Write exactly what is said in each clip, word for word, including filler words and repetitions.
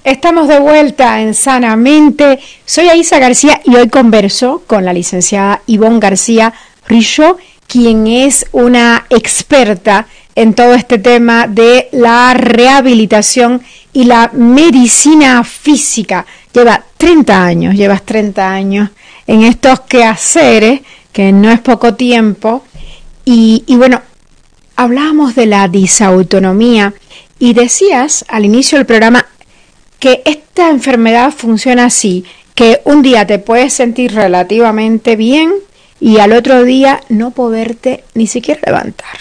Estamos de vuelta en Sanamente. Soy Aisa García y hoy converso con la licenciada Ivonne García Richo, quien es una experta en todo este tema de la rehabilitación y la medicina física. Lleva treinta años, llevas treinta años en estos quehaceres, que no es poco tiempo. Y, y bueno, hablábamos de la disautonomía y decías al inicio del programa que esta enfermedad funciona así, que un día te puedes sentir relativamente bien y al otro día no poderte ni siquiera levantar.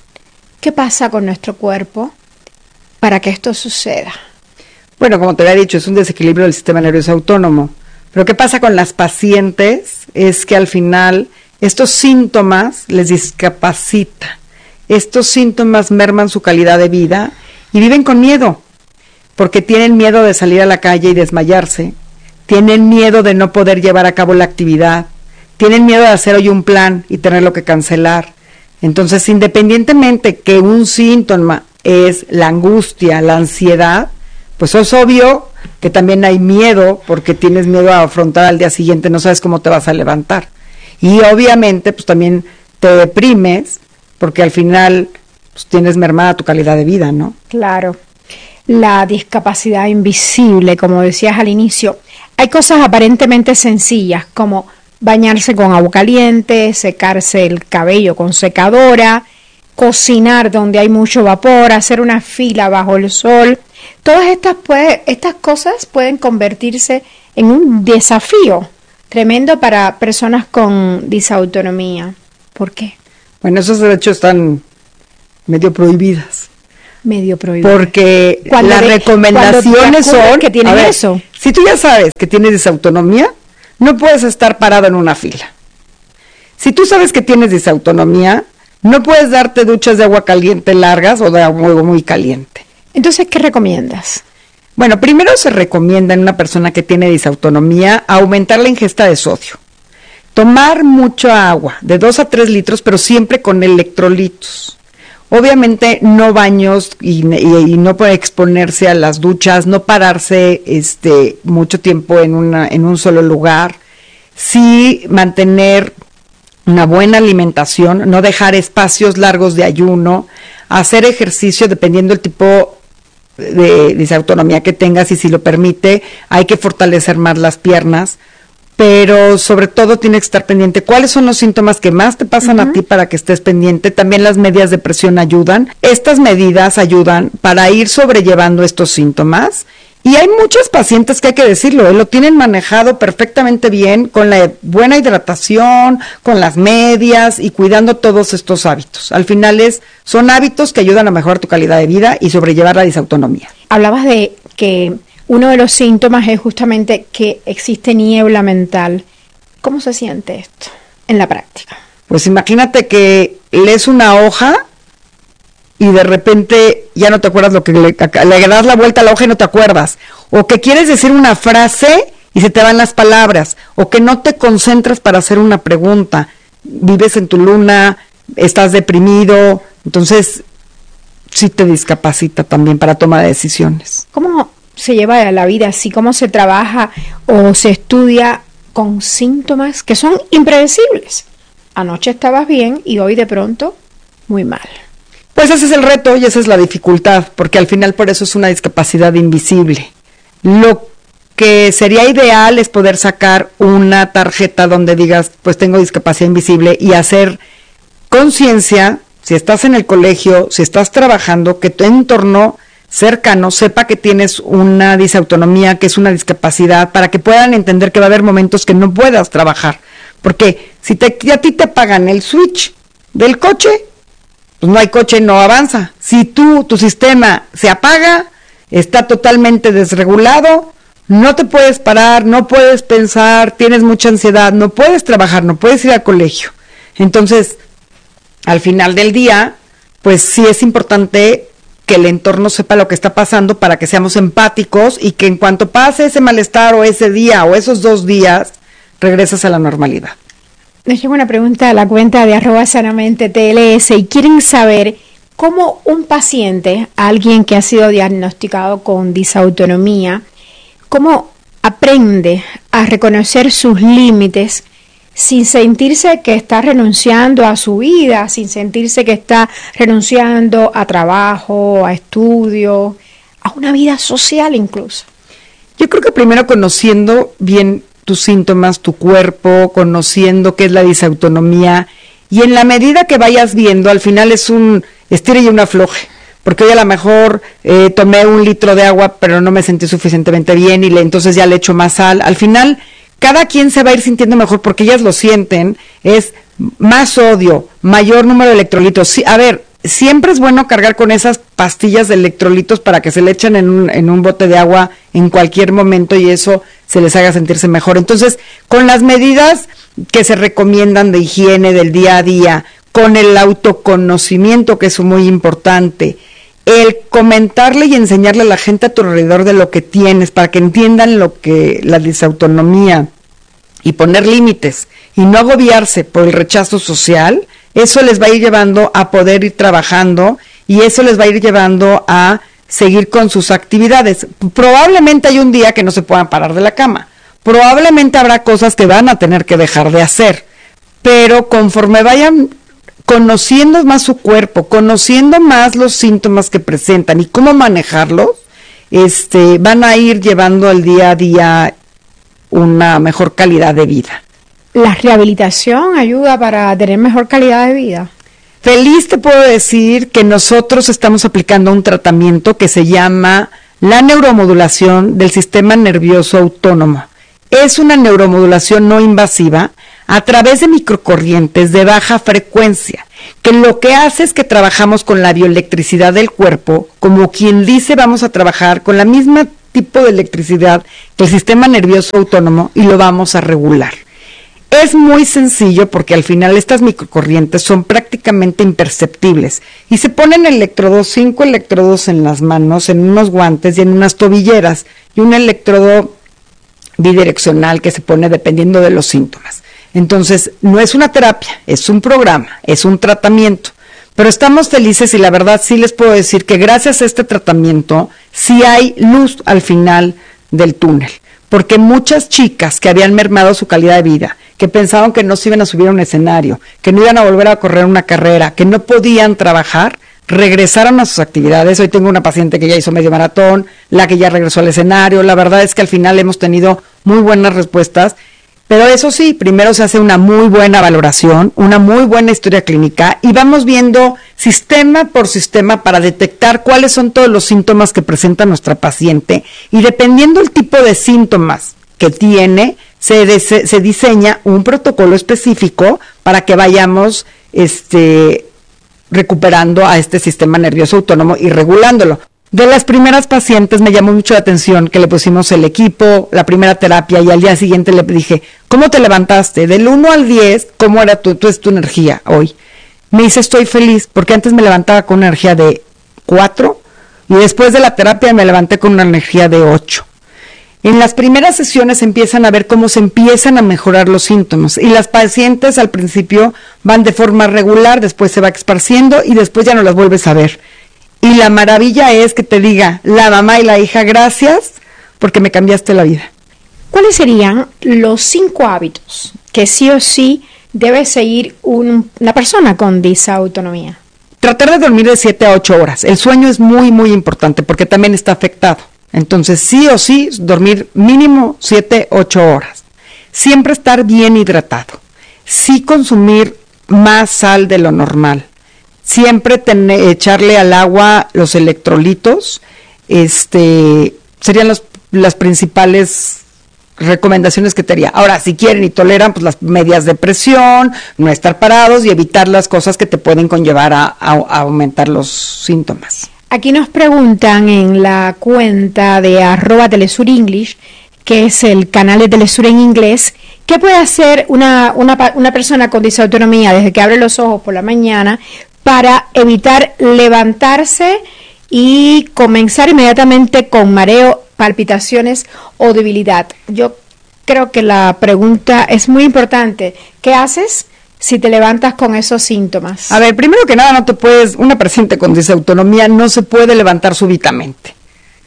¿Qué pasa con nuestro cuerpo para que esto suceda? Bueno, como te había dicho, es un desequilibrio del sistema nervioso autónomo. Pero ¿qué pasa con las pacientes? Es que al final estos síntomas les discapacitan. Estos síntomas merman su calidad de vida y viven con miedo, porque tienen miedo de salir a la calle y desmayarse, tienen miedo de no poder llevar a cabo la actividad, tienen miedo de hacer hoy un plan y tenerlo que cancelar. Entonces, independientemente que un síntoma es la angustia, la ansiedad, pues es obvio que también hay miedo, porque tienes miedo a afrontar al día siguiente, no sabes cómo te vas a levantar. Y obviamente, pues también te deprimes, porque al final pues, tienes mermada tu calidad de vida, ¿no? Claro. La discapacidad invisible, como decías al inicio. Hay cosas aparentemente sencillas, como bañarse con agua caliente, secarse el cabello con secadora, cocinar donde hay mucho vapor, hacer una fila bajo el sol. Todas estas, puede, estas cosas pueden convertirse en un desafío tremendo para personas con disautonomía. ¿Por qué? Bueno, esos de hecho están medio prohibidas. Medio prohibido. Porque cuando las de, recomendaciones son que tienen ver, eso. Si tú ya sabes que tienes disautonomía, no puedes estar parado en una fila. Si tú sabes que tienes disautonomía, no puedes darte duchas de agua caliente largas o de agua muy caliente. Entonces, ¿qué recomiendas? Bueno, primero se recomienda en una persona que tiene disautonomía aumentar la ingesta de sodio. Tomar mucha agua, de dos a tres litros, pero siempre con electrolitos. Obviamente no baños y, y, y no puede exponerse a las duchas, no pararse este mucho tiempo en una en un solo lugar. Sí mantener una buena alimentación, no dejar espacios largos de ayuno, hacer ejercicio dependiendo del tipo de disautonomía que tengas y si lo permite, hay que fortalecer más las piernas. Pero sobre todo tiene que estar pendiente cuáles son los síntomas que más te pasan uh-huh. a ti para que estés pendiente. También las medidas de presión ayudan. Estas medidas ayudan para ir sobrellevando estos síntomas. Y hay muchos pacientes que hay que decirlo, ¿eh? Lo tienen manejado perfectamente bien con la buena hidratación, con las medias y cuidando todos estos hábitos. Al final es, son hábitos que ayudan a mejorar tu calidad de vida y sobrellevar la disautonomía. Hablabas de que uno de los síntomas es justamente que existe niebla mental. ¿Cómo se siente esto en la práctica? Pues imagínate que lees una hoja y de repente ya no te acuerdas lo que le, le das la vuelta a la hoja y no te acuerdas. O que quieres decir una frase y se te van las palabras. O que no te concentras para hacer una pregunta. Vives en tu luna, estás deprimido. Entonces, sí te discapacita también para toma de decisiones. ¿Cómo se lleva la vida así? ¿Cómo se trabaja o se estudia con síntomas que son impredecibles? Anoche estabas bien y hoy de pronto muy mal. Pues ese es el reto y esa es la dificultad, porque al final por eso es una discapacidad invisible. Lo que sería ideal es poder sacar una tarjeta donde digas, pues tengo discapacidad invisible y hacer conciencia, si estás en el colegio, si estás trabajando, que tu entorno cercano sepa que tienes una disautonomía, que es una discapacidad, para que puedan entender que va a haber momentos que no puedas trabajar. Porque si te, a ti te apagan el switch del coche, pues no hay coche, no avanza. Si tú, tu sistema se apaga, está totalmente desregulado, no te puedes parar, no puedes pensar, tienes mucha ansiedad, no puedes trabajar, no puedes ir al colegio. Entonces, al final del día, pues sí es importante que el entorno sepa lo que está pasando para que seamos empáticos y que en cuanto pase ese malestar o ese día o esos dos días, regresas a la normalidad. Les llevo una pregunta a la cuenta de arroba sanamente T L S y quieren saber cómo un paciente, alguien que ha sido diagnosticado con disautonomía, cómo aprende a reconocer sus límites sin sentirse que está renunciando a su vida, sin sentirse que está renunciando a trabajo, a estudio, a una vida social incluso? Yo creo que primero conociendo bien tus síntomas, tu cuerpo, conociendo qué es la disautonomía, y en la medida que vayas viendo, al final es un estira y un afloje, porque hoy a lo mejor eh, tomé un litro de agua, pero no me sentí suficientemente bien, y le, entonces ya le echo más sal. Al final, cada quien se va a ir sintiendo mejor, porque ellas lo sienten, es más sodio, mayor número de electrolitos. Sí, a ver, siempre es bueno cargar con esas pastillas de electrolitos para que se le echen en un, en un bote de agua en cualquier momento y eso se les haga sentirse mejor. Entonces, con las medidas que se recomiendan de higiene del día a día, con el autoconocimiento, que es muy importante, el comentarle y enseñarle a la gente a tu alrededor de lo que tienes, para que entiendan lo que la disautonomía, y poner límites, y no agobiarse por el rechazo social, eso les va a ir llevando a poder ir trabajando, y eso les va a ir llevando a seguir con sus actividades. Probablemente hay un día que no se puedan parar de la cama, probablemente habrá cosas que van a tener que dejar de hacer, pero conforme vayan conociendo más su cuerpo, conociendo más los síntomas que presentan y cómo manejarlos, este, van a ir llevando el día a día una mejor calidad de vida. ¿La rehabilitación ayuda para tener mejor calidad de vida? Feliz te puedo decir que nosotros estamos aplicando un tratamiento que se llama la neuromodulación del sistema nervioso autónomo. Es una neuromodulación no invasiva a través de microcorrientes de baja frecuencia, que lo que hace es que trabajamos con la bioelectricidad del cuerpo, como quien dice vamos a trabajar con la misma tipo de electricidad que el sistema nervioso autónomo y lo vamos a regular. Es muy sencillo porque al final estas microcorrientes son prácticamente imperceptibles y se ponen electrodos, cinco electrodos en las manos, en unos guantes y en unas tobilleras y un electrodo bidireccional que se pone dependiendo de los síntomas. Entonces, no es una terapia, es un programa, es un tratamiento, pero estamos felices y la verdad sí les puedo decir que gracias a este tratamiento sí hay luz al final del túnel, porque muchas chicas que habían mermado su calidad de vida, que pensaban que no se iban a subir a un escenario, que no iban a volver a correr una carrera, que no podían trabajar, regresaron a sus actividades. Hoy tengo una paciente que ya hizo medio maratón, la que ya regresó al escenario. La verdad es que al final hemos tenido muy buenas respuestas, pero eso sí, primero se hace una muy buena valoración, una muy buena historia clínica y vamos viendo sistema por sistema para detectar cuáles son todos los síntomas que presenta nuestra paciente y dependiendo del tipo de síntomas que tiene, se, de, se diseña un protocolo específico para que vayamos este, recuperando a este sistema nervioso autónomo y regulándolo. De las primeras pacientes me llamó mucho la atención que le pusimos el equipo, la primera terapia, y al día siguiente le dije, ¿cómo te levantaste? Del uno al diez, ¿cómo era tu, tu, es tu energía hoy? Me dice, estoy feliz, porque antes me levantaba con una energía de cuatro, y después de la terapia me levanté con una energía de ocho. En las primeras sesiones empiezan a ver cómo se empiezan a mejorar los síntomas y las pacientes al principio van de forma regular, después se va esparciendo y después ya no las vuelves a ver. Y la maravilla es que te diga la mamá y la hija, gracias porque me cambiaste la vida. ¿Cuáles serían los cinco hábitos que sí o sí debe seguir un, una persona con disautonomía? Tratar de dormir de siete a ocho horas. El sueño es muy, muy importante porque también está afectado. Entonces, sí o sí, dormir mínimo siete, ocho horas. Siempre estar bien hidratado. Sí consumir más sal de lo normal. Siempre tener, echarle al agua los electrolitos. Este, serían los, las principales recomendaciones que te haría. Ahora, si quieren y toleran, pues las medias de presión, no estar parados y evitar las cosas que te pueden conllevar a, a, a aumentar los síntomas. Aquí nos preguntan en la cuenta de arroba Telesur English, que es el canal de Telesur en inglés, ¿qué puede hacer una, una, una persona con disautonomía desde que abre los ojos por la mañana para evitar levantarse y comenzar inmediatamente con mareo, palpitaciones o debilidad? Yo creo que la pregunta es muy importante. ¿Qué haces si te levantas con esos síntomas? A ver, primero que nada, no te puedes, una paciente con disautonomía no se puede levantar súbitamente.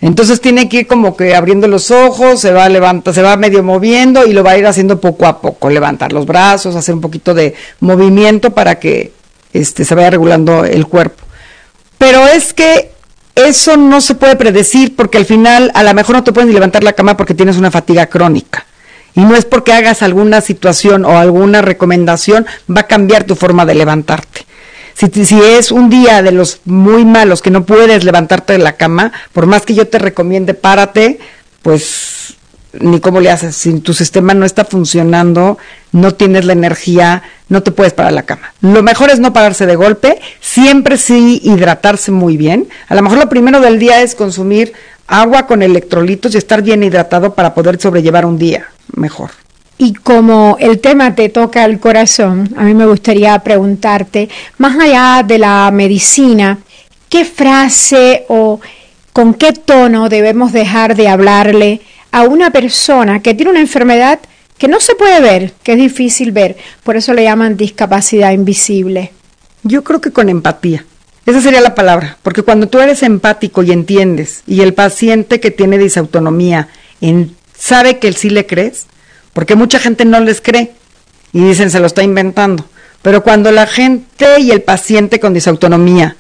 Entonces tiene que ir como que abriendo los ojos, se va a levantar, se va medio moviendo y lo va a ir haciendo poco a poco, levantar los brazos, hacer un poquito de movimiento para que este, se vaya regulando el cuerpo. Pero es que eso no se puede predecir porque al final a lo mejor no te puedes ni levantar la cama porque tienes una fatiga crónica. Y no es porque hagas alguna situación o alguna recomendación va a cambiar tu forma de levantarte. Si, si es un día de los muy malos que no puedes levantarte de la cama, por más que yo te recomiende párate, pues ni cómo le haces. Si tu sistema no está funcionando, no tienes la energía, no te puedes parar de la cama. Lo mejor es no pararse de golpe, siempre sí hidratarse muy bien. A lo mejor lo primero del día es consumir agua con electrolitos y estar bien hidratado para poder sobrellevar un día mejor. Y como el tema te toca el corazón, a mí me gustaría preguntarte, más allá de la medicina, ¿qué frase o con qué tono debemos dejar de hablarle a una persona que tiene una enfermedad que no se puede ver, que es difícil ver? Por eso le llaman discapacidad invisible. Yo creo que con empatía. Esa sería la palabra, porque cuando tú eres empático y entiendes, y el paciente que tiene disautonomía en, sabe que sí le crees, porque mucha gente no les cree y dicen se lo está inventando, pero cuando la gente y el paciente con disautonomía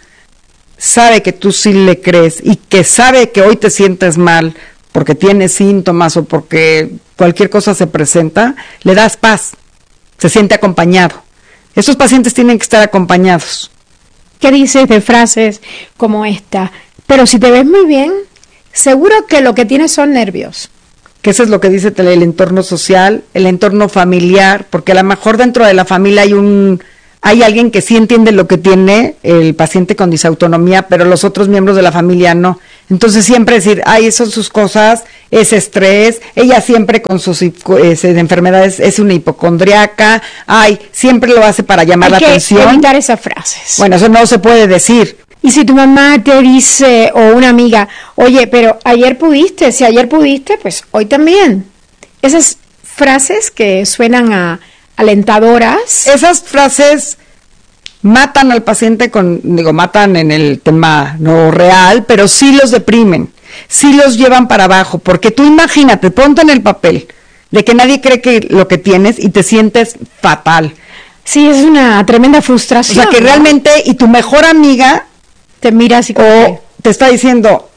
sabe que tú sí le crees y que sabe que hoy te sientes mal porque tienes síntomas o porque cualquier cosa se presenta, le das paz, se siente acompañado. Estos pacientes tienen que estar acompañados. ¿Qué dices de frases como esta? Pero si te ves muy bien, seguro que lo que tienes son nervios. Que eso es lo que dice el entorno social, el entorno familiar, porque a lo mejor dentro de la familia hay un hay alguien que sí entiende lo que tiene el paciente con disautonomía, pero los otros miembros de la familia no. Entonces siempre decir, ay, esas son sus cosas, es estrés, ella siempre con sus eh, enfermedades es una hipocondriaca, ay, siempre lo hace para llamar la atención. Hay que evitar esas frases. Bueno, eso no se puede decir. Y si tu mamá te dice, o una amiga, oye, pero ayer pudiste, si ayer pudiste, pues hoy también. Esas frases que suenan a alentadoras. Esas frases matan al paciente con, digo, matan en el tema no real, pero sí los deprimen, sí los llevan para abajo, porque tú imagínate, ponte en el papel de que nadie cree que lo que tienes y te sientes fatal. Sí, es una tremenda frustración. O sea, que ¿no? Realmente, y tu mejor amiga te mira así como o te está diciendo,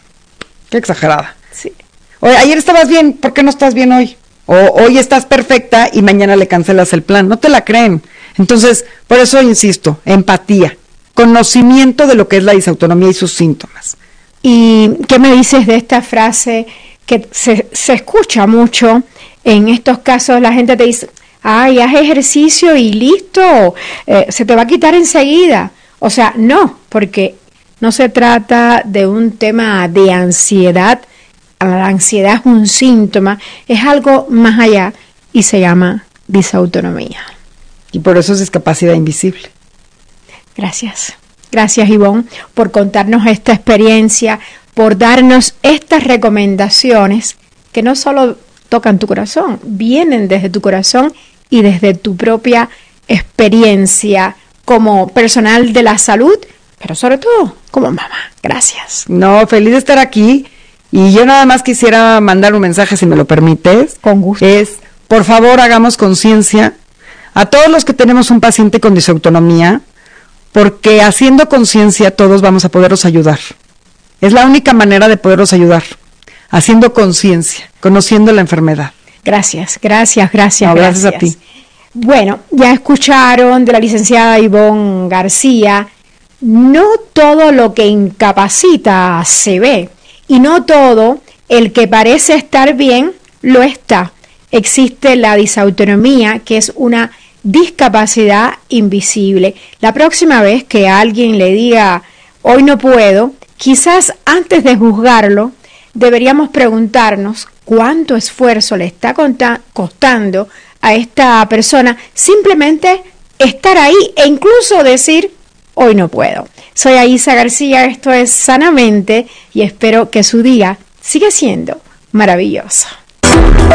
qué exagerada. Sí. Oye, ayer estabas bien, ¿por qué no estás bien hoy? O hoy estás perfecta y mañana le cancelas el plan. No te la creen. Entonces, por eso insisto, empatía, conocimiento de lo que es la disautonomía y sus síntomas. ¿Y qué me dices de esta frase que se, se escucha mucho en estos casos? La gente te dice, ay, haz ejercicio y listo, eh, se te va a quitar enseguida. O sea, no, porque no se trata de un tema de ansiedad. La ansiedad es un síntoma, es algo más allá y se llama disautonomía. Y por eso es discapacidad invisible. Gracias. Gracias, Ivonne, por contarnos esta experiencia, por darnos estas recomendaciones que no solo tocan tu corazón, vienen desde tu corazón y desde tu propia experiencia como personal de la salud, pero sobre todo como mamá. Gracias. No, feliz de estar aquí. Y yo nada más quisiera mandar un mensaje, si me lo permites. Con gusto. Es, por favor, hagamos conciencia a todos los que tenemos un paciente con disautonomía, porque haciendo conciencia todos vamos a poderlos ayudar. Es la única manera de poderlos ayudar, haciendo conciencia, conociendo la enfermedad. Gracias, gracias, gracias. No, gracias. Gracias a ti. Bueno, ya escucharon de la licenciada Ivonne García, no todo lo que incapacita se ve. Y no todo el que parece estar bien lo está. Existe la disautonomía, que es una discapacidad invisible. La próxima vez que alguien le diga, hoy no puedo, quizás antes de juzgarlo, deberíamos preguntarnos cuánto esfuerzo le está costando a esta persona simplemente estar ahí e incluso decir, hoy no puedo. Soy Aisa García, esto es Sanamente y espero que su día siga siendo maravilloso.